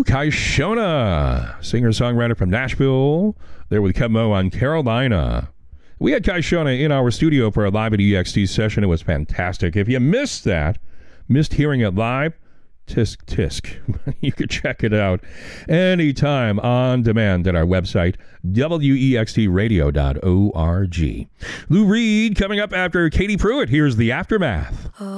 Kaishona, singer-songwriter from Nashville. There with Kemo on Carolina. We had Kaishona in our studio for a Live at EXT session. It was fantastic. If you missed hearing it live, tisk tisk. You could check it out anytime on demand at our website, wextradio.org. Lou Reed coming up after Katie Pruitt. Here's The Aftermath.